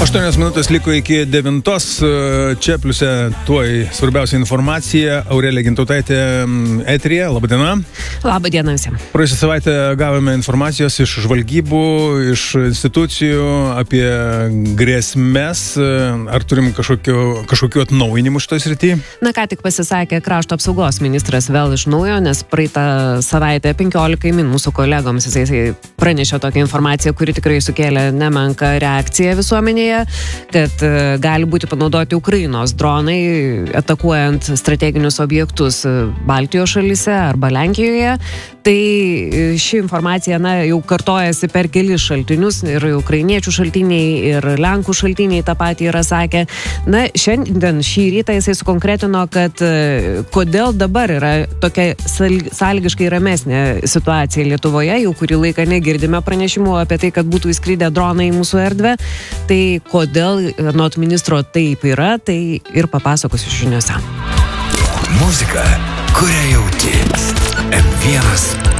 8 minutės liko iki 9. Čia pliuse tuoj svarbiausia informacija. Aurelija Gintautaitė eteryje. Labadiena. Labadiena visiems. Praėjusią savaitę gavome informacijos iš žvalgybų, iš institucijų apie grėsmes. Ar turim kažkokių atnaujinimų šitoj srity? Na, ką tik pasisakė krašto apsaugos ministras vėl iš naujo, nes praeitą savaitę 15 min mūsų kolegoms jisai pranešė tokią informaciją, kuri tikrai sukėlė nemenką reakciją visuomenėje, kad gali būti panaudoti Ukrainos dronai, atakuojant strateginius objektus Baltijos šalyse arba Lenkijoje. Tai ši informacija, jau kartojasi per kelis šaltinius, ir ukrainiečių šaltiniai, ir lenkų šaltiniai tą patį yra sakę. Šiandien šį rytą jisai sukonkretino, kad kodėl dabar yra tokia sąlygiškai ramesnė situacija Lietuvoje, jau kurį laiką negirdime pranešimų apie tai, kad būtų įskridę dronai į mūsų erdvę. Tai kodėl anot ministro taip yra, tai ir papasakosiu žiniose. Muzika, kurią jauti. M1